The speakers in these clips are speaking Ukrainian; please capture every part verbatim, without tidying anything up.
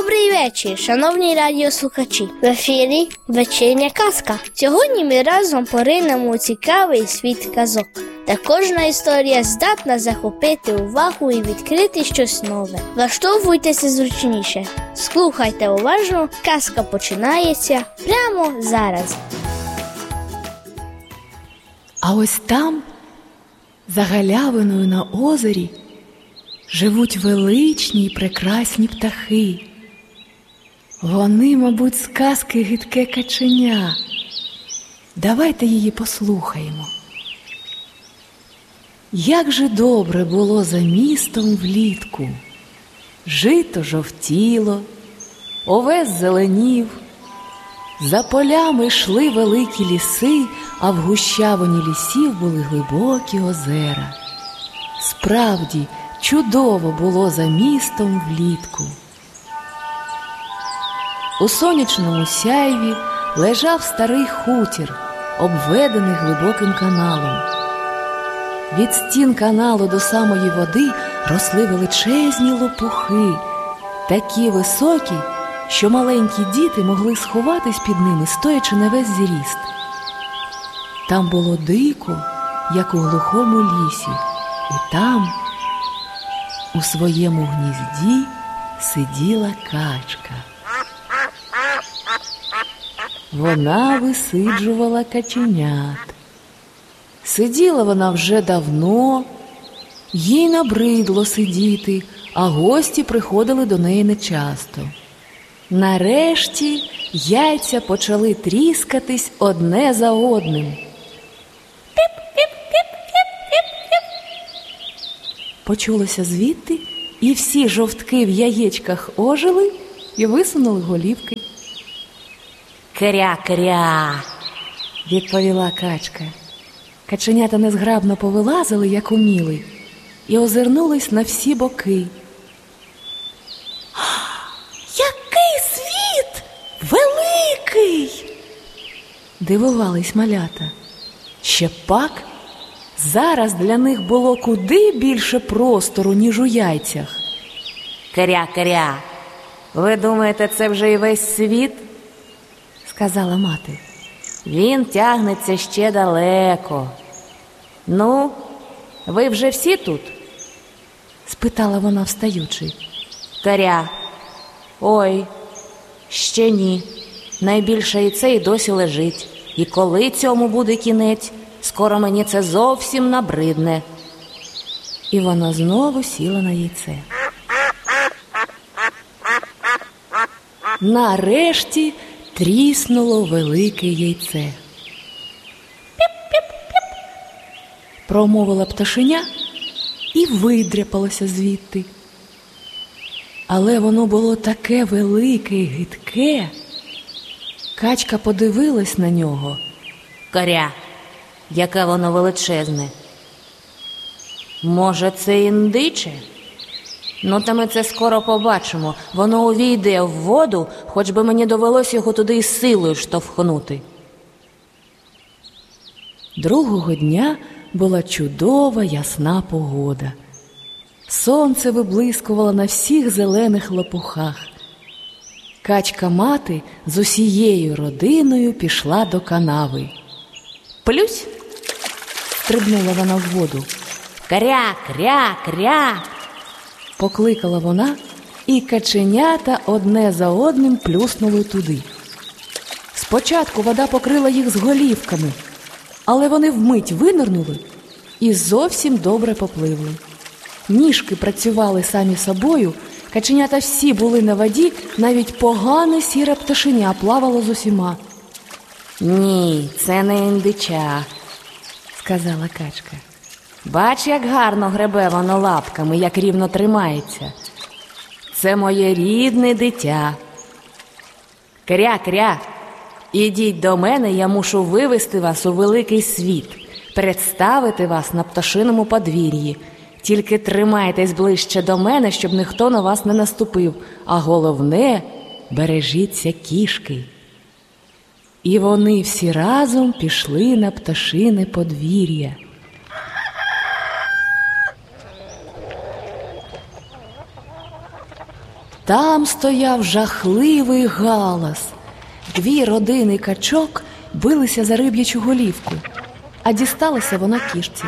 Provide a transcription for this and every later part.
Добрий вечір, шановні радіослухачі! В ефірі вечірня казка. Сьогодні ми разом поринемо у цікавий світ казок, де кожна історія здатна захопити увагу і відкрити щось нове. Влаштовуйтеся зручніше, слухайте уважно, казка починається прямо зараз. А ось там, за галявиною на озері, живуть величні й прекрасні птахи. Вони, мабуть, з казки «Гидке каченя». Давайте її послухаємо. Як же добре було за містом влітку. Жито жовтіло, овес зеленів, за полями йшли великі ліси, а в гущавині лісів були глибокі озера. Справді, чудово було за містом влітку. У сонячному сяйві лежав старий хутір, обведений глибоким каналом. Від стін каналу до самої води росли величезні лопухи, такі високі, що маленькі діти могли сховатись під ними, стоячи на весь зріст. Там було дико, як у глухому лісі, і там, у своєму гнізді, сиділа качка. Вона висиджувала каченят. Сиділа вона вже давно, їй набридло сидіти, а гості приходили до неї нечасто. Нарешті яйця почали тріскатись одне за одним. Почулося звідти, і всі жовтки в яєчках ожили і висунули голівки. «Кря-кря!» – відповіла качка. Каченята незграбно повилазили, як уміли, і озирнулись на всі боки. «Який світ! Великий!» – дивувались малята. Ще пак, зараз для них було куди більше простору, ніж у яйцях. «Кря-кря! Ви думаєте, це вже і весь світ?» – сказала мати. «Він тягнеться ще далеко. Ну, ви вже всі тут?» – спитала вона, встаючи. «Кря! Ой, ще ні. Найбільше і це й досі лежить. І коли цьому буде кінець? Скоро мені це зовсім набридне». І вона знову сіла на яйце. Нарешті тріснуло велике яйце. «Піп-піп-піп!» – промовила пташеня і видряпалося звідти. Але воно було таке велике й гидке. Качка подивилась на нього. «Кря, яке воно величезне! Може, це індиче? Ну, та ми це скоро побачимо. Воно увійде в воду, хоч би мені довелось його туди із силою штовхнути». Другого дня була чудова ясна погода. Сонце виблискувало на всіх зелених лопухах. Качка-мати з усією родиною пішла до канави. «Плюсь!» – стрибнула вона в воду. «Кря, кря, кря!» – покликала вона, і каченята одне за одним плюснули туди. Спочатку вода покрила їх з голівками, але вони вмить винирнули і зовсім добре попливли. Ніжки працювали самі собою, каченята всі були на воді, навіть погане сіре пташеня плавало з усіма. «Ні, це не індича», – сказала качка. «Бач, як гарно гребе воно лапками, як рівно тримається. Це моє рідне дитя. Кря-кря, ідіть до мене, я мушу вивести вас у великий світ, представити вас на пташиному подвір'ї. Тільки тримайтесь ближче до мене, щоб ніхто на вас не наступив, а головне – бережіться кішки». І вони всі разом пішли на пташине подвір'я. там стояв жахливий галас. Дві родини качок билися за риб'ячу голівку, а дісталася вона кішці.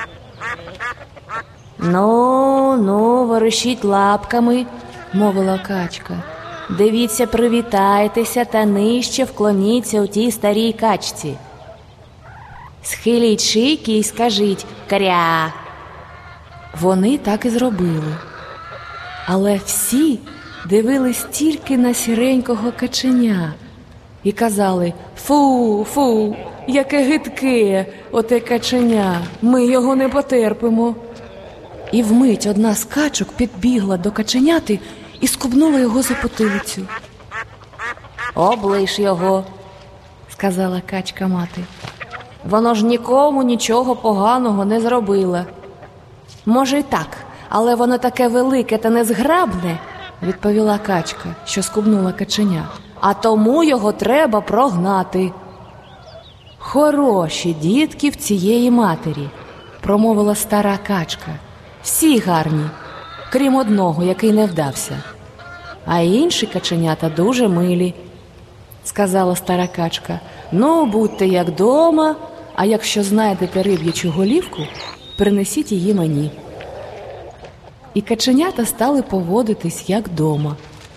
«Ну, ну, ворушіть лапками», – мовила качка. «Дивіться, привітайтеся та нижче вклоніться у тій старій качці. Схиліть шийки і скажіть «кря». Вони так і зробили. Але всі дивились тільки на сіренького каченя і казали: «Фу, фу, яке гидке оте каченя, ми його не потерпимо». І вмить одна з качок підбігла до каченяти і скубнула його за потилицю. «Облиш його», – сказала качка-мати. «Воно ж нікому нічого поганого не зробило». «Може й так, але воно таке велике та незграбне», – відповіла качка, що скубнула каченя. «А тому його треба прогнати». «Хороші дітки в цієї матері», – промовила стара качка. «Всі гарні, крім одного, який не вдався. А інші каченята дуже милі», – сказала стара качка. «Ну, будьте як дома, а якщо знайдете риб'ячу голівку, принесіть її мені». І каченята стали поводитись як дома.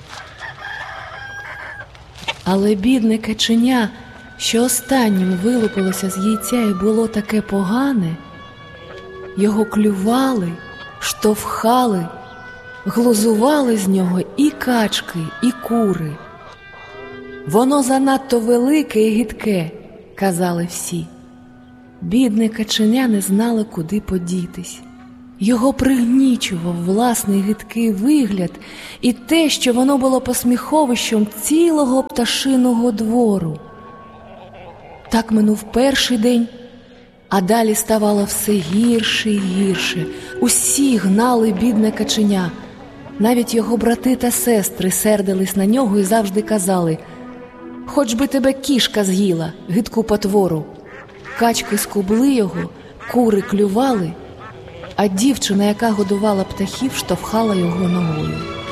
Але бідне каченя, що останнім вилупилося з яйця і було таке погане, його клювали, штовхали, глузували з нього і качки, і кури. «Воно занадто велике і гидке», – казали всі. Бідне каченя не знало, куди подітись. Його пригнічував власний гидкий вигляд і те, що воно було посміховищем цілого пташиного двору. Так минув перший день, а далі ставало все гірше і гірше. Усі гнали бідне каченя. Навіть його брати та сестри сердились на нього і завжди казали: «Хоч би тебе кішка з'їла, гидку потвору». Качки скубли його, кури клювали, а дівчина, яка годувала птахів, штовхала його ногою.